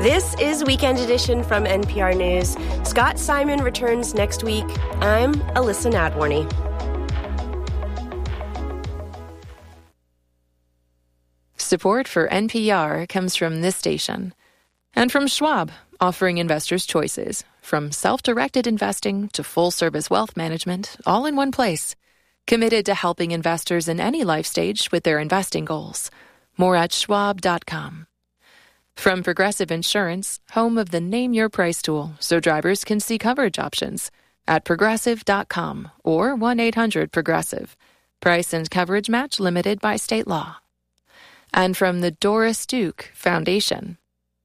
This is Weekend Edition from NPR News. Scott Simon returns next week. I'm Alyssa Nadworny. Support for NPR comes from this station and from Schwab, offering investors choices, from self-directed investing to full-service wealth management, all in one place. Committed to helping investors in any life stage with their investing goals. More at schwab.com. From Progressive Insurance, home of the Name Your Price tool, so drivers can see coverage options at progressive.com or 1-800-PROGRESSIVE. Price and coverage match limited by state law. And from the Doris Duke Foundation.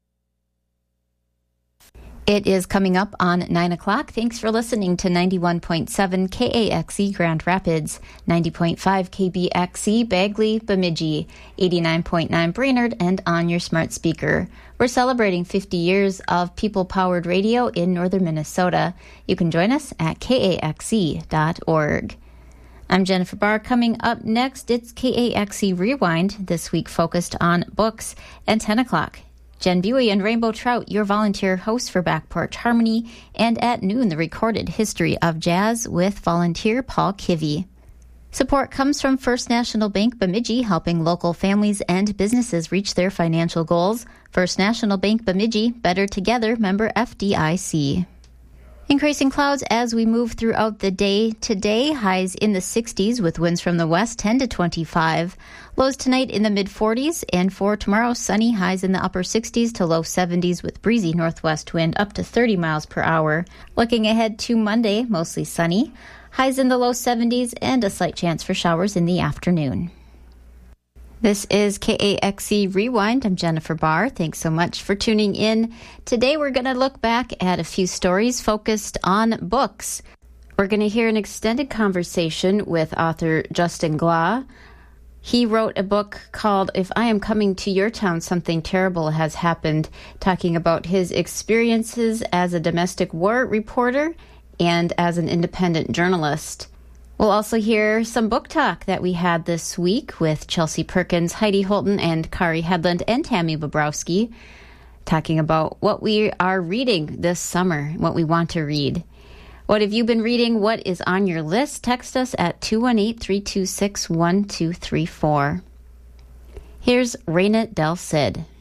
It is coming up on 9 o'clock. Thanks for listening to 91.7 KAXE Grand Rapids, 90.5 KBXE Bagley, Bemidji, 89.9 Brainerd, and on your smart speaker. We're celebrating 50 years of people-powered radio in northern Minnesota. You can join us at kaxe.org. I'm Jennifer Barr. Coming up next, it's KAXE Rewind, this week focused on books, and 10 o'clock. Jen Buey and Rainbow Trout, your volunteer hosts for Back Porch Harmony, and at noon, the recorded history of jazz with volunteer Paul Kivy. Support comes from First National Bank Bemidji, helping local families and businesses reach their financial goals. First National Bank Bemidji, better together, member FDIC. Increasing clouds as we move throughout the day. Today, highs in the 60s with winds from the west 10 to 25. Lows tonight in the mid-40s, and for tomorrow, sunny, highs in the upper 60s to low 70s with breezy northwest wind up to 30 miles per hour. Looking ahead to Monday, mostly sunny, highs in the low 70s and a slight chance for showers in the afternoon. This is KAXE Rewind. I'm Jennifer Barr. Thanks so much for tuning in. Today we're going to look back at a few stories focused on books. We're going to hear an extended conversation with author Justin Glaw. He wrote a book called If I Am Coming to Your Town, Something Terrible Has Happened, talking about his experiences as a domestic war reporter and as an independent journalist. We'll also hear some book talk that we had this week with Chelsea Perkins, Heidi Holton, and Kari Headland, and Tammy Bobrowski, talking about what we are reading this summer, what we want to read. What have you been reading? What is on your list? Text us at 218-326-1234. Here's Raina Del Cid.